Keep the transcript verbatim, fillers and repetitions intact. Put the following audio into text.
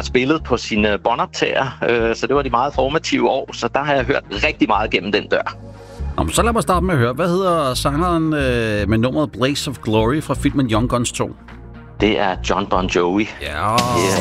spillet på sine båndoptager, øh, så det var de meget formative år, så der har jeg hørt rigtig meget gennem den dør. Nå, så lad mig starte med at høre. Hvad hedder sangeren øh, med nummeret Blaze of Glory fra filmen Young Guns to? Det er John Bon Jovi. Ja. Yeah.